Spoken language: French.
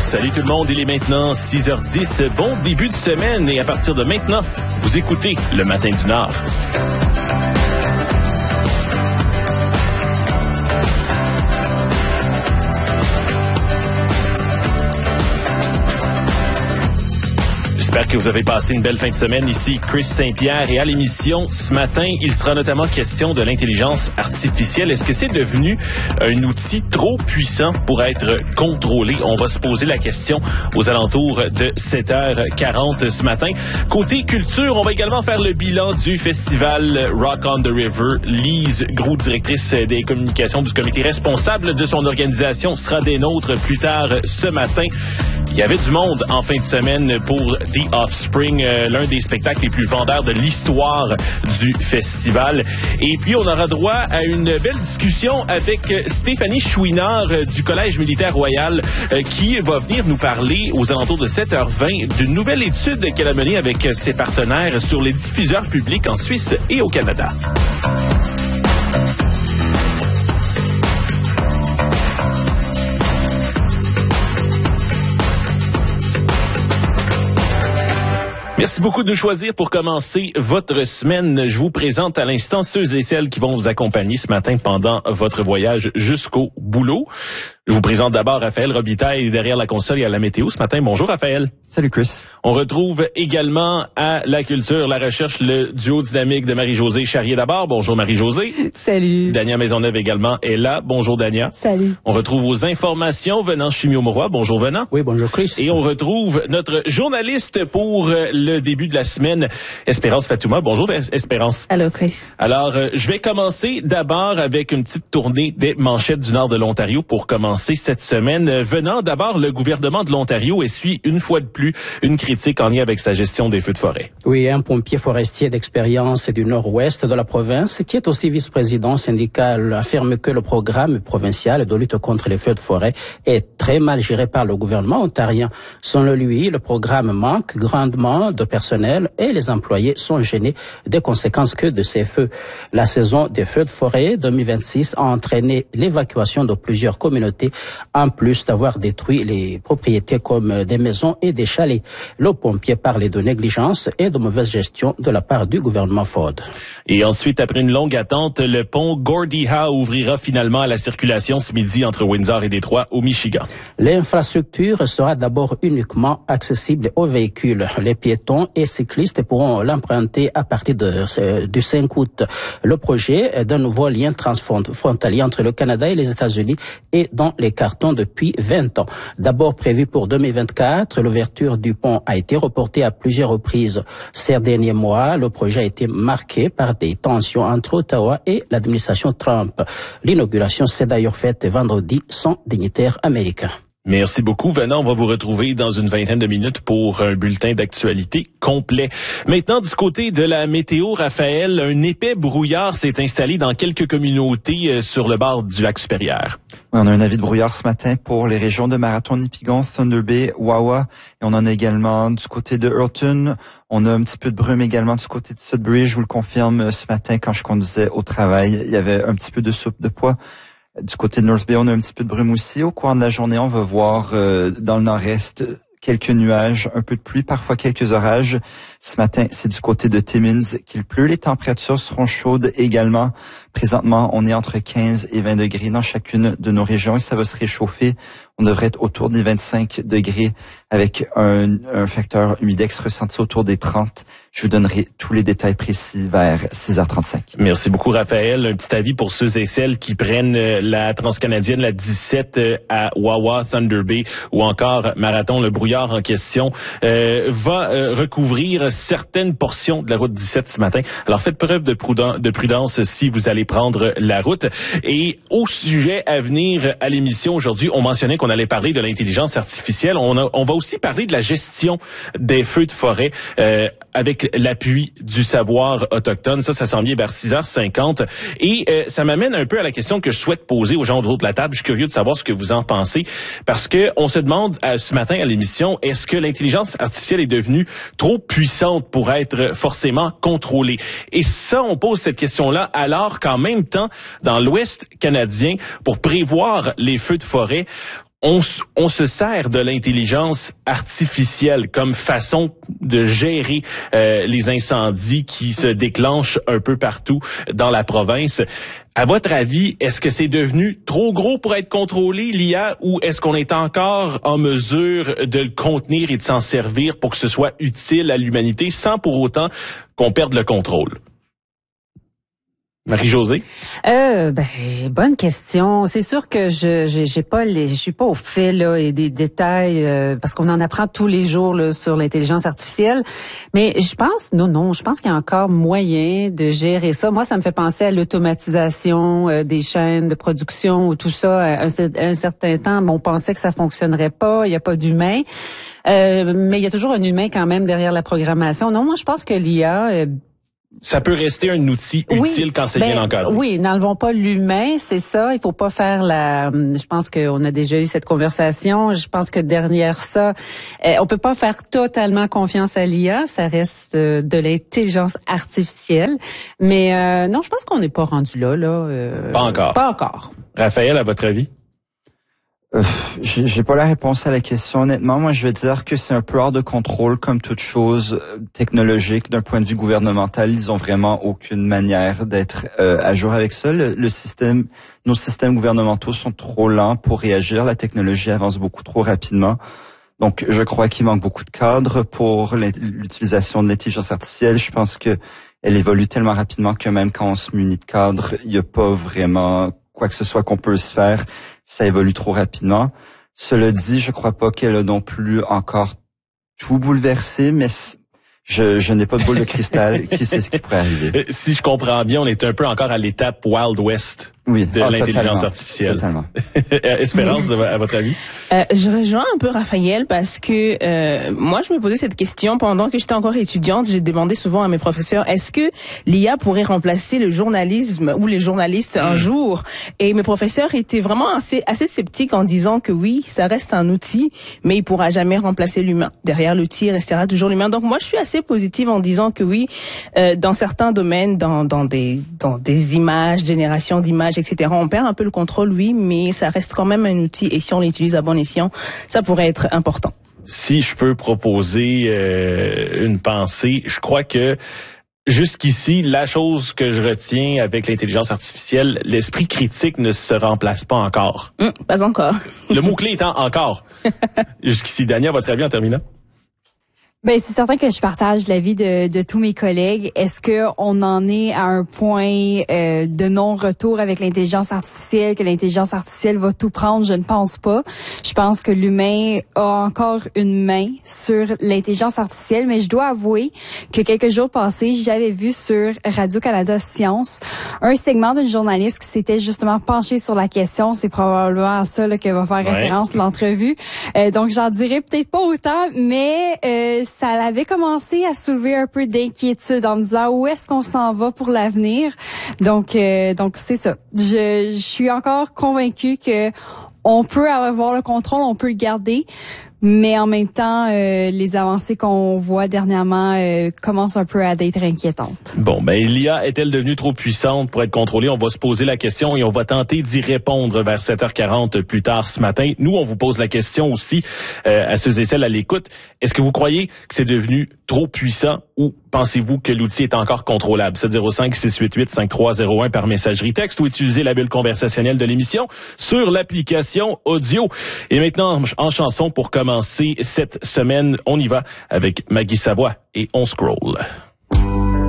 Salut tout le monde, il est maintenant 6h10. Bon début de semaine et à partir de maintenant, vous écoutez Le Matin du Nord. J'espère que vous avez passé une belle fin de semaine. Ici Chris Saint-Pierre et à l'émission ce matin, il sera notamment question de l'intelligence artificielle. Est-ce que c'est devenu un outil trop puissant pour être contrôlé? On va se poser la question aux alentours de 7h40 ce matin. Côté culture, on va également faire le bilan du festival Rock on the River. Lise Groux, directrice des communications du comité responsable de son organisation, sera des nôtres plus tard ce matin. Il y avait du monde en fin de semaine pour The Offspring, l'un des spectacles les plus vendeurs de l'histoire du festival. Et puis, on aura droit à une belle discussion avec Stéphanie Chouinard du Collège militaire royal qui va venir nous parler aux alentours de 7h20 d'une nouvelle étude qu'elle a menée avec ses partenaires sur les diffuseurs publics en Suisse et au Canada. Merci beaucoup de nous choisir pour commencer votre semaine. Je vous présente à l'instant ceux et celles qui vont vous accompagner ce matin pendant votre voyage jusqu'au boulot. Je vous présente d'abord Raphaël Robitaille derrière la console et à la météo ce matin. Bonjour Raphaël. Salut Chris. On retrouve également à la culture, la recherche, le duo dynamique de Marie-Josée Charrier d'abord. Bonjour Marie-Josée. Salut. Dania Maisonneuve également est là. Bonjour Dania. Salut. On retrouve aux informations Venant Chimio-Mauroy. Bonjour Venant. Oui, bonjour Chris. Et on retrouve notre journaliste pour le début de la semaine, Espérance Fatouma. Bonjour Espérance. Allô Chris. Alors, je vais commencer d'abord avec une petite tournée des manchettes du nord de l'Ontario pour commencer cette semaine. Venant d'abord, le gouvernement de l'Ontario essuie une fois de plus une critique en lien avec sa gestion des feux de forêt. Oui, un pompier forestier d'expérience du nord-ouest de la province, qui est aussi vice-président syndical, affirme que le programme provincial de lutte contre les feux de forêt est très mal géré par le gouvernement ontarien. Selon lui, le programme manque grandement de personnel et les employés sont gênés des conséquences que de ces feux. La saison des feux de forêt 2026 a entraîné l'évacuation de plusieurs communautés, en plus d'avoir détruit les propriétés comme des maisons et des chalets. Le pompier parlait de négligence et de mauvaise gestion de la part du gouvernement Ford. Et ensuite, après une longue attente, le pont Gordie Howe ouvrira finalement à la circulation ce midi entre Windsor et Détroit au Michigan. L'infrastructure sera d'abord uniquement accessible aux véhicules. Les piétons et cyclistes pourront l'emprunter à partir du 5 août. Le projet d'un nouveau lien transfrontalier entre le Canada et les États-Unis est dans les cartons depuis 20 ans. D'abord prévu pour 2024, l'ouverture du pont a été reportée à plusieurs reprises. Ces derniers mois, le projet a été marqué par des tensions entre Ottawa et l'administration Trump. L'inauguration s'est d'ailleurs faite vendredi sans dignitaires américains. Merci beaucoup, Venant. On va vous retrouver dans une vingtaine de minutes pour un bulletin d'actualité complet. Maintenant, du côté de la météo, Raphaël, un épais brouillard s'est installé dans quelques communautés sur le bord du lac Supérieur. Oui, on a un avis de brouillard ce matin pour les régions de Marathon-Nipigon, Thunder Bay, Wawa. Et on en a également du côté de Hurton. On a un petit peu de brume également du côté de Sudbury. Je vous le confirme, ce matin, quand je conduisais au travail, il y avait un petit peu de soupe de pois. Du côté de North Bay, on a un petit peu de brume aussi. Au cours de la journée, on va voir dans le nord-est quelques nuages, un peu de pluie, parfois quelques orages. Ce matin, c'est du côté de Timmins qu'il pleut. Les températures seront chaudes également. Présentement, on est entre 15 et 20 degrés dans chacune de nos régions et ça va se réchauffer. On devrait être autour des 25 degrés avec un facteur humidex ressenti autour des 30. Je vous donnerai tous les détails précis vers 6h35. Merci beaucoup, Raphaël. Un petit avis pour ceux et celles qui prennent la transcanadienne, la 17 à Wawa, Thunder Bay ou encore Marathon. Le brouillard en question va recouvrir certaines portions de la route 17 ce matin. Alors faites preuve de prudence si vous allez prendre la route. Et au sujet à venir à l'émission aujourd'hui, on mentionnait qu'on allait parler de l'intelligence artificielle. On va aussi parler de la gestion des feux de forêt avec l'appui du savoir autochtone. Ça s'en vient vers 6h50. Et ça m'amène un peu à la question que je souhaite poser aux gens autour de la table. Je suis curieux de savoir ce que vous en pensez. Parce que on se demande ce matin à l'émission, est-ce que l'intelligence artificielle est devenue trop puissante pour être forcément contrôlée? Et ça, on pose cette question-là alors qu'en même temps, dans l'Ouest canadien, pour prévoir les feux de forêt, on se sert de l'intelligence artificielle comme façon de gérer les incendies qui se déclenchent un peu partout dans la province. À votre avis, est-ce que c'est devenu trop gros pour être contrôlé, l'IA, ou est-ce qu'on est encore en mesure de le contenir et de s'en servir pour que ce soit utile à l'humanité sans pour autant qu'on perde le contrôle? Marie-Josée? Bonne question. C'est sûr que je suis pas au fait là et des détails parce qu'on en apprend tous les jours là, sur l'intelligence artificielle. Mais je pense qu'il y a encore moyen de gérer ça. Moi, ça me fait penser à l'automatisation des chaînes de production ou tout ça. À un certain temps, on pensait que ça fonctionnerait pas. Il y a pas d'humain. Mais il y a toujours un humain quand même derrière la programmation. Non, moi, je pense que l'IA ça peut rester un outil utile quand c'est bien encadré. Oui, n'enlevons pas l'humain, c'est ça. Il faut pas faire je pense qu'on a déjà eu cette conversation. Je pense que derrière ça, on peut pas faire totalement confiance à l'IA. Ça reste de l'intelligence artificielle. Mais non, je pense qu'on n'est pas rendu là. Pas encore. Pas encore. Raphaël, à votre avis? J'ai pas la réponse à la question. Honnêtement, moi, je vais dire que c'est un peu hors de contrôle comme toute chose technologique. D'un point de vue gouvernemental, ils ont vraiment aucune manière d'être à jour avec ça. Nos systèmes gouvernementaux sont trop lents pour réagir. La technologie avance beaucoup trop rapidement. Donc, je crois qu'il manque beaucoup de cadres pour l'utilisation de l'intelligence artificielle. Je pense que elle évolue tellement rapidement que même quand on se munit de cadres, il n'y a pas vraiment quoi que ce soit qu'on peut se faire. Ça évolue trop rapidement. Cela dit, je crois pas qu'elle a non plus encore tout bouleversé, mais je n'ai pas de boule de cristal. Qui sait ce qui pourrait arriver? Si je comprends bien, on est un peu encore à l'étape Wild West de l'intelligence artificielle. Totalement. Espérance, à votre avis? Je rejoins un peu Raphaël parce que moi, je me posais cette question pendant que j'étais encore étudiante. J'ai demandé souvent à mes professeurs, est-ce que l'IA pourrait remplacer le journalisme ou les journalistes un jour? Et mes professeurs étaient vraiment assez sceptiques en disant que oui, ça reste un outil, mais il pourra jamais remplacer l'humain. Derrière l'outil restera toujours l'humain. Donc moi, je suis assez positive en disant que oui, dans certains domaines, dans des images, génération d'images, etc., on perd un peu le contrôle, oui, mais ça reste quand même un outil et si on l'utilise à bon escient, ça pourrait être important. Si je peux proposer une pensée, je crois que jusqu'ici, la chose que je retiens avec l'intelligence artificielle, l'esprit critique ne se remplace pas encore. Pas encore. Le mot-clé étant encore. Jusqu'ici, Dania, à votre avis en terminant? C'est certain que je partage l'avis de tous mes collègues. Est-ce que on en est à un point de non-retour avec l'intelligence artificielle, que l'intelligence artificielle va tout prendre? Je ne pense pas. Je pense que l'humain a encore une main sur l'intelligence artificielle, mais je dois avouer que quelques jours passés, j'avais vu sur Radio-Canada Science un segment d'une journaliste qui s'était justement penchée sur la question. C'est probablement à ça là, que va faire référence l'entrevue. Donc, j'en dirai peut-être pas autant, mais ça avait commencé à soulever un peu d'inquiétude en me disant où est-ce qu'on s'en va pour l'avenir. Donc c'est ça. Je suis encore convaincue que on peut avoir le contrôle, on peut le garder. Mais en même temps, les avancées qu'on voit dernièrement commencent un peu à être inquiétantes. Bon, l'IA est-elle devenue trop puissante pour être contrôlée? On va se poser la question et on va tenter d'y répondre vers 7h40 plus tard ce matin. Nous, on vous pose la question aussi à ceux et celles à l'écoute. Est-ce que vous croyez que c'est devenu trop puissant ou pensez-vous que l'outil est encore contrôlable? 705-688-5301 par messagerie texte ou utilisez la bulle conversationnelle de l'émission sur l'application audio. Et maintenant, en chanson pour commencer cette semaine, on y va avec Maggie Savoie et On Scroll.